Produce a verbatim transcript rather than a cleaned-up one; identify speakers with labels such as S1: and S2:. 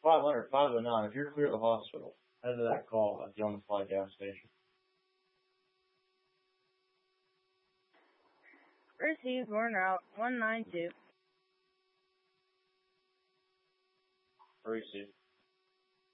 S1: five hundred, five oh nine. If you're clear at the hospital, head to that call at the on the fly gas station.
S2: Received, worn out, one nine two.
S1: Received.